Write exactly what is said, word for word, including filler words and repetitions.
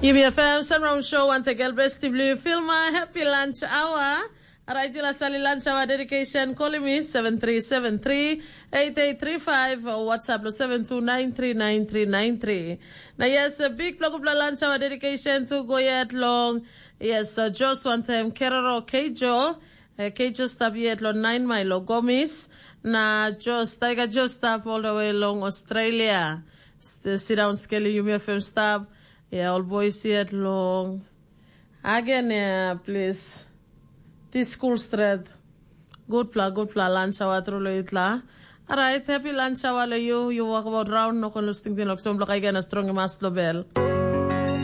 U B F M Sunround Show and the best blue film happy lunch hour. Araitila Sali lunch hour dedication. Call me seven three seven three eight eight three five or WhatsApp seven two nine three nine three nine three. Now yes, a big block of lunch hour dedication to Goyet Long. Yes, uh, just one time Keroro Kejo. Kejo stop yet long nine mile Gomis. Na just Tiger just stop all the way along Australia. Sit down Skelly U B F M stop. Yeah, all boys yet long. Again, yeah, please. This school street. Good pla, good pla, lunch hour through it la. Alright, happy lunch hour you. You walk about round, no con lusting din, like some block again a strong mass bell.